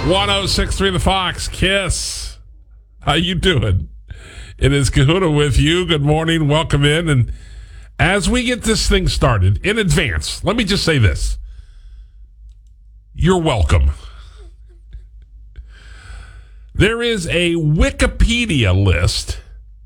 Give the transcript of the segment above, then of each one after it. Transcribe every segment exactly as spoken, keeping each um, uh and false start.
one oh six point three The Fox, Kiss. How you doing? It is Kahuna with you. Good morning. Welcome in. And as we get this thing started, in advance, let me just say this. You're welcome. There is a Wikipedia list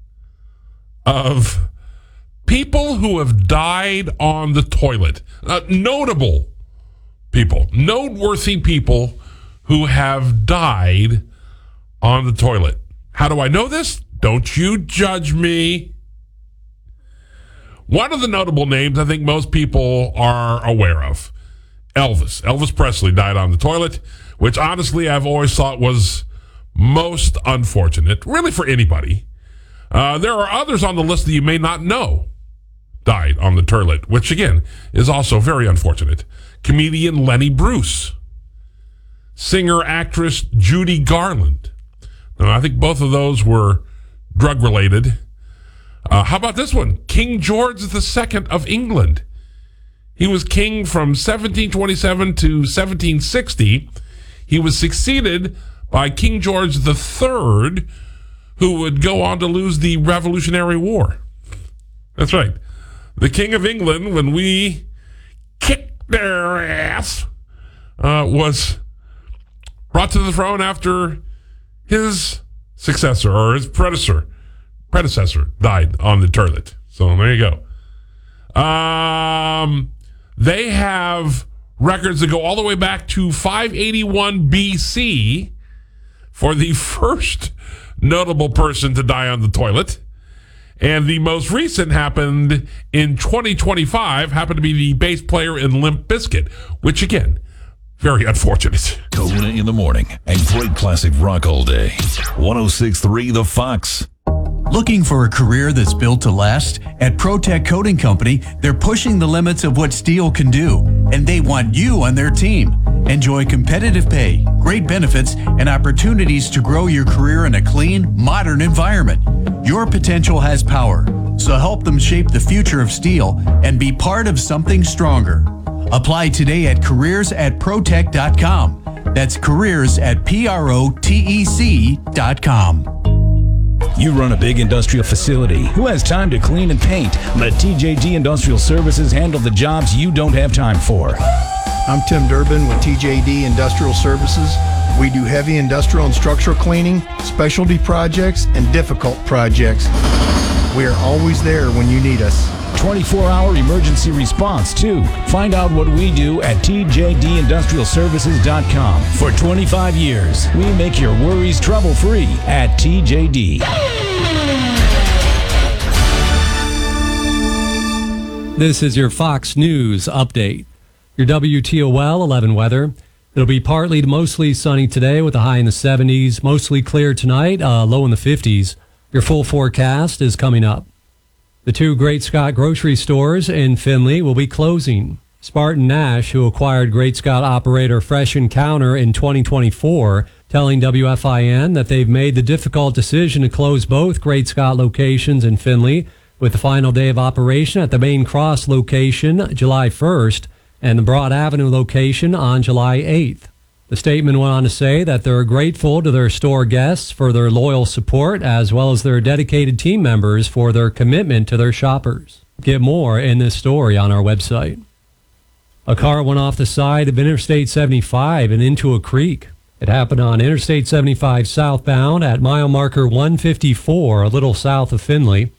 of people who have died on the toilet. Uh, notable people, noteworthy people who have died on the toilet. How do I know this? Don't you judge me. One of the notable names I think most people are aware of, Elvis. Elvis Presley died on the toilet, which honestly I've always thought was most unfortunate, really for anybody. Uh, there are others on the list that you may not know died on the toilet, which again is also very unfortunate. Comedian Lenny Bruce. Singer-actress Judy Garland. Now, I think both of those were drug-related. Uh, how about this one? King George the Second of England. He was king from seventeen twenty-seven to seventeen sixty. He was succeeded by King George the Third, who would go on to lose the Revolutionary War. That's right. The King of England, when we kicked their ass, uh, was brought to the throne after his successor or his predecessor predecessor died on the toilet. So there you go. Um, they have records that go all the way back to five eighty-one B C for the first notable person to die on the toilet. And the most recent happened in twenty twenty-five, happened to be the bass player in Limp Bizkit, which again, very unfortunate. Kahuna in the morning and great classic rock all day. one oh six point three The Fox. Looking for a career that's built to last? At ProTech Coating Company, they're pushing the limits of what steel can do, and they want you on their team. Enjoy competitive pay, great benefits, and opportunities to grow your career in a clean, modern environment. Your potential has power, so help them shape the future of steel and be part of something stronger. Apply today at careers at protech dot com. That's careers at P R O T E C dot com. You run a big industrial facility. Who has time to clean and paint? Let T J D Industrial Services handle the jobs you don't have time for. I'm Tim Durbin with T J D Industrial Services. We do heavy industrial and structural cleaning, specialty projects, and difficult projects. We are always there when you need us. twenty-four hour emergency response, too. Find out what we do at T J D industrial services dot com. For twenty-five years, we make your worries trouble-free at T J D. This is your Fox News update. Your W T O L eleven weather. It'll be partly to mostly sunny today with a high in the seventies. Mostly clear tonight, uh, low in the fifties. Your full forecast is coming up. The two Great Scott grocery stores in Findlay will be closing. Spartan Nash, who acquired Great Scott operator Fresh Encounter in twenty twenty-four, telling W F I N that they've made the difficult decision to close both Great Scott locations in Findlay, with the final day of operation at the Main Cross location July first and the Broad Avenue location on July eighth. The statement went on to say that they're grateful to their store guests for their loyal support, as well as their dedicated team members for their commitment to their shoppers. Get more in this story on our website. A car went off the side of Interstate seventy-five and into a creek. It happened on Interstate seventy-five southbound at mile marker one fifty-four, a little south of Findlay.